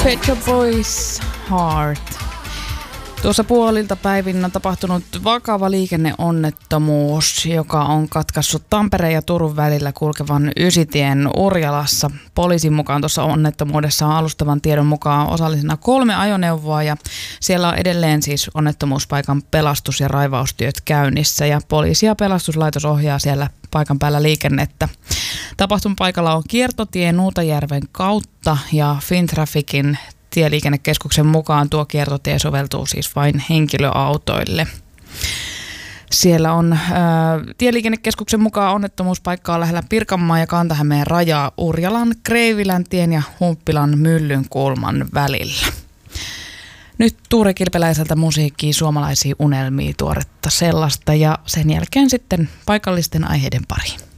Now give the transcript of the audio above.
Pet Shop Boys Heart. Tuossa puolilta päivin on tapahtunut vakava liikenneonnettomuus, joka on katkaissut Tampereen ja Turun välillä kulkevan Ysitien Urjalassa. Poliisin mukaan tuossa onnettomuudessa on alustavan tiedon mukaan osallisena 3 ajoneuvoa ja siellä on edelleen siis onnettomuuspaikan pelastus- ja raivaustyöt käynnissä ja poliisi ja pelastuslaitos ohjaa siellä paikan päällä liikennettä. Tapahtumapaikalla on kiertotie Nuutajärven kautta ja Fintrafficin Tieliikennekeskuksen mukaan tuo kiertotie soveltuu siis vain henkilöautoille. Siellä on Tieliikennekeskuksen mukaan onnettomuuspaikkaa lähellä Pirkanmaan ja Kanta-Hämeen rajaa Urjalan, Kreiviläntien ja Humppilan Myllynkulman välillä. Nyt Tuure Kilpeläiseltä musiikkia suomalaisia unelmia, tuoretta sellaista ja sen jälkeen sitten paikallisten aiheiden pariin.